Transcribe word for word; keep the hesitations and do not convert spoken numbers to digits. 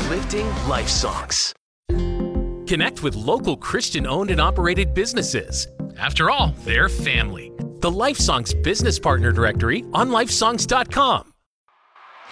uplifting life songs. Connect with local Christian-owned and operated businesses. After all, they're family. The LifeSongs Business Partner Directory on lifesongs dot com.